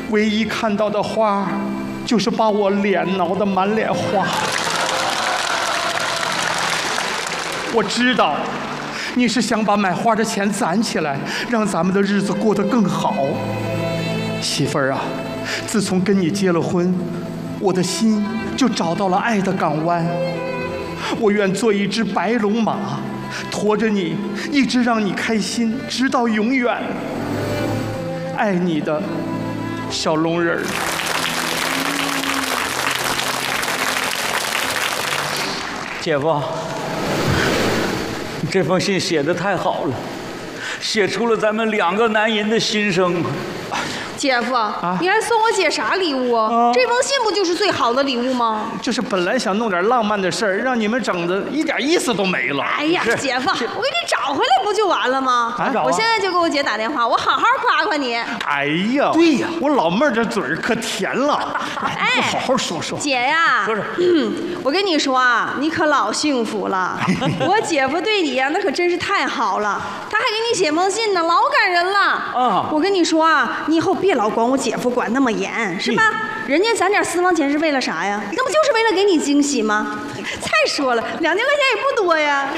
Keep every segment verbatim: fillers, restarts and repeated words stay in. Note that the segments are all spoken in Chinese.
唯一看到的花，就是把我脸挠得满脸花。我知道，你是想把买花的钱攒起来，让咱们的日子过得更好。媳妇儿啊，自从跟你结了婚，我的心就找到了爱的港湾。我愿做一只白龙马，驮着你，一直让你开心，直到永远。爱你的小龙人儿。 姐夫，这封信写得太好了，写出了咱们两个男人的心声。 姐夫，啊、你还送我姐啥礼物啊？啊这封信不就是最好的礼物吗？ 就是本来想弄点浪漫的事儿，让你们整的一点意思都没了。 哎呀，姐夫，我给你找回来不就完了吗？啊、我现在就给我姐打电话，我好好夸夸你。 哎呀，对呀，我老妹儿这嘴儿可甜了。 哎， 你好好说说。 姐呀， 说说。 嗯，我跟你说啊，你可老幸福了。我姐夫对你呀、啊，那可真是太好了。他还给你写封信呢，老感人了。啊，我跟你说啊，你以后别老管我姐夫管那么严，是吧？人家攒点私房钱是为了啥呀？那不就是为了给你惊喜吗？再说了，两千块钱也不多呀。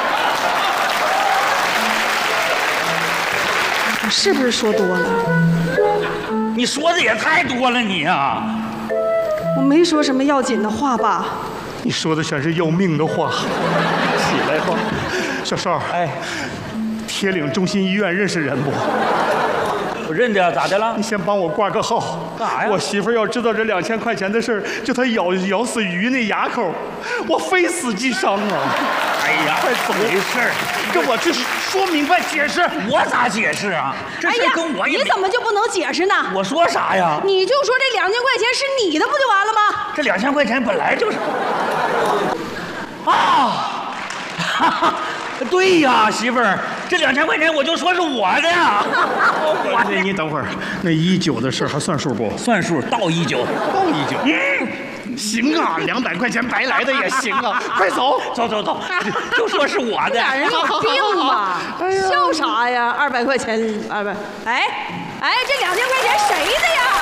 我是不是说多了？ 你说的也太多了，你啊！ 我没说什么要紧的话吧？ 你说的全是要命的话。起来吧，小邵。哎，铁岭中心医院认识人不？ 我认得，咋的了？ 你先帮我挂个号。 干啥呀？ 我媳妇要知道这两千块钱的事儿，就她咬咬死鱼那牙口，我非死即伤啊！ 哎呀， 快走！ 没事儿， 跟我去说明白解释。 我咋解释啊？这事跟我也、 哎、你怎么就不能解释呢？ 我说啥呀？ 你就说这两千块钱是你的，不就完了吗？ 这两千块钱本来就是。啊！哈哈。对呀，媳妇儿，这两千块钱我就说是我的呀。 我那你等会儿，那一九的事还算数不？ 算数，到一九， 到一九。嗯，行啊，两百块钱白来的也行啊。快走， 走走走，就说是我的。 俩人有病吧？笑啥呀？二百块钱，二百。哎哎，这两千块钱谁的呀？